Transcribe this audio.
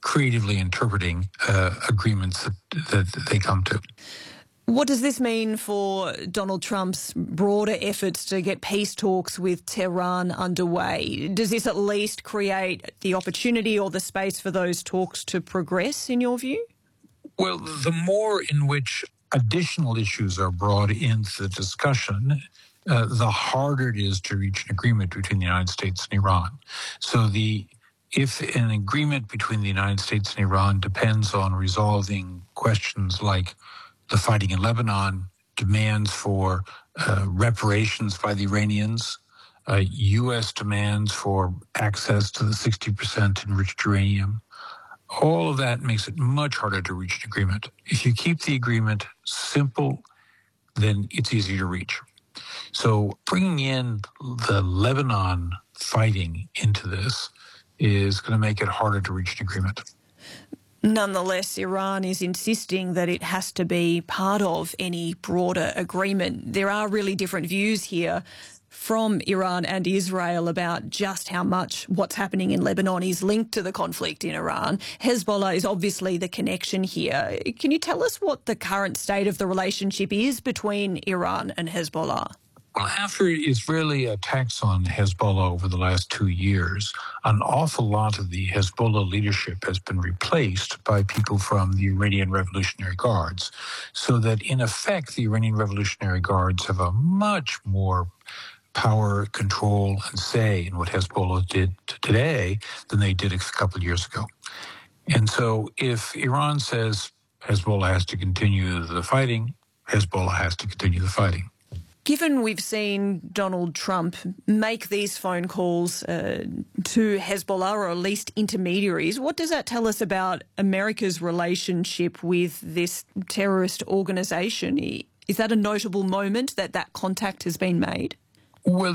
creatively interpreting agreements that they come to. What does this mean for Donald Trump's broader efforts to get peace talks with Tehran underway? Does this at least create the opportunity or the space for those talks to progress, in your view? Well, the more in which additional issues are brought into the discussion, the harder it is to reach an agreement between the United States and Iran. So if an agreement between the United States and Iran depends on resolving questions like the fighting in Lebanon, demands for reparations by the Iranians, U.S. demands for access to the 60% enriched uranium, all of that makes it much harder to reach an agreement. If you keep the agreement simple, then it's easier to reach. So bringing in the Lebanon fighting into this is going to make it harder to reach an agreement. Nonetheless, Iran is insisting that it has to be part of any broader agreement. There are really different views here from Iran and Israel about just how much what's happening in Lebanon is linked to the conflict in Iran. Hezbollah is obviously the connection here. Can you tell us what the current state of the relationship is between Iran and Hezbollah? Well, after Israeli attacks on Hezbollah over the last 2 years, an awful lot of the Hezbollah leadership has been replaced by people from the Iranian Revolutionary Guards, so that in effect the Iranian Revolutionary Guards have a much more power, control, and say in what Hezbollah did today than they did a couple of years ago. And so if Iran says Hezbollah has to continue the fighting, Hezbollah has to continue the fighting. Given we've seen Donald Trump make these phone calls to Hezbollah, or at least intermediaries, what does that tell us about America's relationship with this terrorist organisation? Is that a notable moment that contact has been made? Well,